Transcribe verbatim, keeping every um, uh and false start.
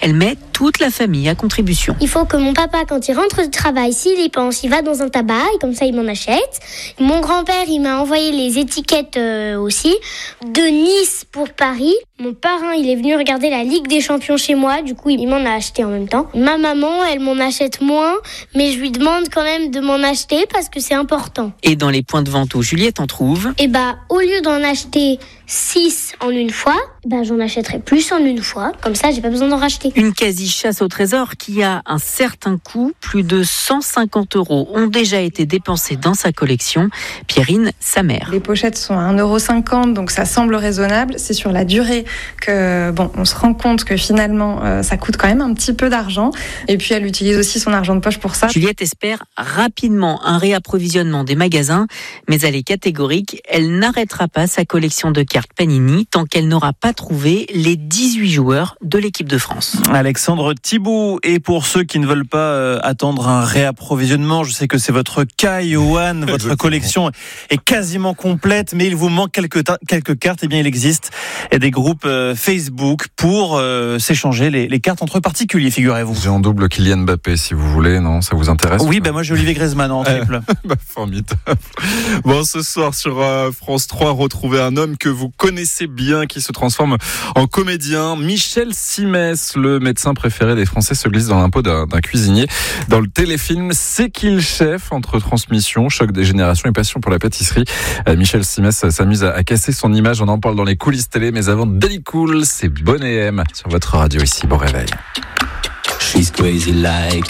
elle met toute la famille à contribution. Il faut que mon papa, quand il rentre du travail, s'il y pense, il va dans un tabac et comme ça il m'en achète. Mon grand-père, il m'a envoyé les étiquettes euh, aussi. De Nice pour Paris. Mon parrain, il est venu regarder la Ligue des Champions chez moi. Du coup, il m'en a acheté en même temps. Ma maman, elle m'en achète moins, mais je lui demande quand même de m'en acheter parce que c'est important. Et dans les points de vente où Juliette en trouve, Et bah, au lieu d'en acheter six en une fois, bah, j'en achèterai plus en une fois. Comme ça, j'ai pas besoin d'en racheter. une quasi-chasse au trésor qui a un certain coût. Plus de cent cinquante euros ont déjà été dépensés dans sa collection. Pierrine, sa mère. Les pochettes sont à un euro cinquante, donc ça semble raisonnable. C'est sur la durée que, bon, on se rend compte que finalement, euh, ça coûte quand même un petit peu d'argent. Et puis, elle utilise aussi son argent de poche pour ça. Juliette espère rapidement un réapprovisionnement des magasins, mais elle est catégorique, elle n'arrêtera pas sa collection de cartes Panini tant qu'elle n'aura pas trouvé les dix-huit joueurs de l'équipe de France. Alexandre Thibault. Et pour ceux qui ne veulent pas euh, attendre un réapprovisionnement, je sais que c'est votre cas, Johan. Votre collection est quasiment complète, mais il vous manque quelques, ta- quelques cartes. Eh bien, il existe des groupes euh, Facebook pour euh, s'échanger les, les cartes entre particuliers, figurez-vous. J'ai en double Kylian Mbappé, si vous voulez, non? Ça vous intéresse? Oui, ben moi j'ai Olivier Griezmann en triple. bah, formidable. Bon, ce soir sur euh, France trois, retrouvez un homme que vous connaissez bien qui se transforme en comédien. Michel Simès, le médecin préféré des Français, se glisse dans l'impôt d'un, d'un cuisinier. Dans le téléfilm C'est qui le chef? Entre transmission, choc des générations et passion pour la pâtisserie, euh, Michel Simès s'amuse à, à casser son image. On en parle dans les coulisses télé, mais avant Daily Cool, c'est Bonnet M sur votre radio ici. Bon réveil. She's crazy like